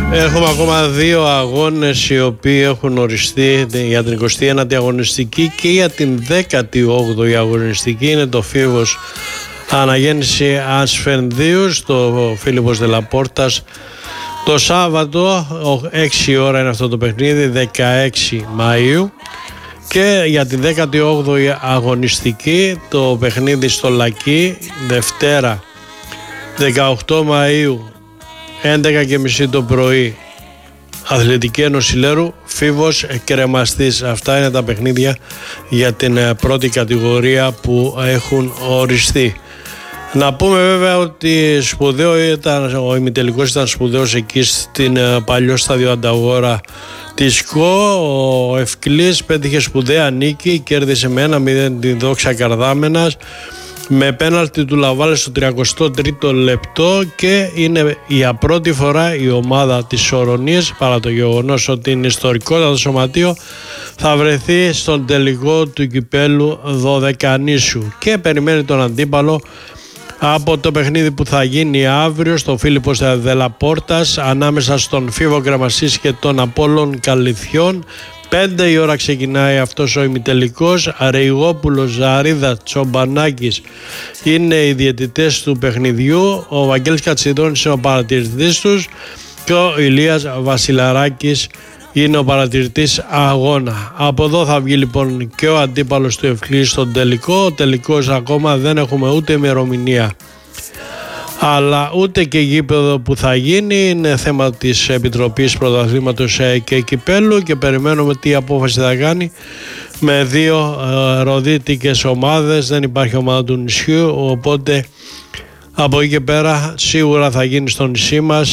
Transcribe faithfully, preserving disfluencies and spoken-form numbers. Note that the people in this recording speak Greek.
Έχουμε ακόμα δύο αγώνες οι οποίοι έχουν οριστεί για την εικοστή ένατη αγωνιστική και για την δέκατη όγδοη αγωνιστική. Είναι το Φίβος Αναγέννηση Ασφενδίου στο Φίλιππος Δελαπόρτας. Το Σάββατο έξι ώρα είναι αυτό το παιχνίδι, δεκαέξι Μαΐου. Και για την δέκατη όγδοη αγωνιστική το παιχνίδι στο Λακί, Δευτέρα δεκαοκτώ Μαΐου, έντεκα και μισή το πρωί, Αθλητική Ένωση Λέρου, Φίβος Κρεμαστής. Αυτά είναι τα παιχνίδια για την πρώτη κατηγορία που έχουν οριστεί. Να πούμε βέβαια ότι σπουδαίο ήταν, ο ημιτελικός ήταν σπουδαίος εκεί στην παλιό στάδιο Ανταγόρα της ΚΟ. Ο Ευκλής πέτυχε σπουδαία νίκη, κέρδισε με ένα μηδέν την Δόξα Καρδάμενας με πέναλτι του Λαβάλε στο τριακοστό τρίτο λεπτό και είναι για πρώτη φορά η ομάδα της Ορωνίας, παρά το γεγονός ότι είναι ιστορικότατο σωματείο, θα βρεθεί στον τελικό του κυπέλου Δωδεκανήσου και περιμένει τον αντίπαλο από το παιχνίδι που θα γίνει αύριο στο Φίλιππος Δελαπόρτας ανάμεσα στον Φίβο Κρεμαστής και τον Απόλλων Καλυθιών. Πέντε η ώρα ξεκινάει αυτός ο ημιτελικός. Ρεϊγόπουλος, Ζαρίδα, Τσομπανάκης είναι οι διαιτητές του παιχνιδιού. Ο Βαγγέλης Κατσιδόνης είναι ο παρατηρητής τους και ο Ηλίας Βασιλαράκης είναι ο παρατηρητής αγώνα. Από εδώ θα βγει λοιπόν και ο αντίπαλος του Ευκλή στον τελικό. Ο τελικός ακόμα δεν έχουμε ούτε ημερομηνία αλλά ούτε και γήπεδο που θα γίνει. Είναι θέμα της Επιτροπής Πρωταθλήματος και Κυπέλου και περιμένουμε τι απόφαση θα κάνει με δύο ε, ροδίτικες ομάδες. Δεν υπάρχει ομάδα του νησιού, οπότε από εκεί και πέρα σίγουρα θα γίνει στο νησί μας